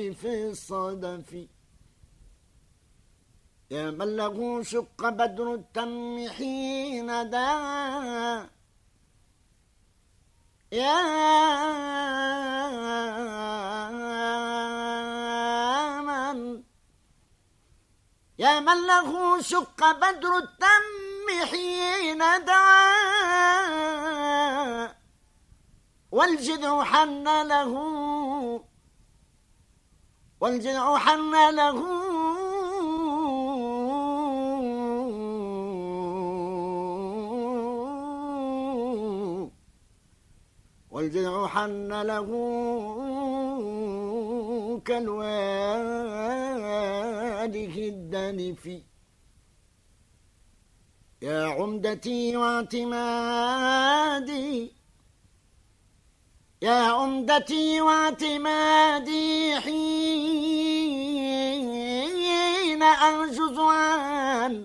في الصدف يا من له شق بدر التم حين دعا يا من له شق بدر التم حين دعا والجذع حن له والجذع حن له والجذع حن له كالواده الدنف يا عمدتي واعتمادي يا عمدتي واعتمادي حين أنجز عن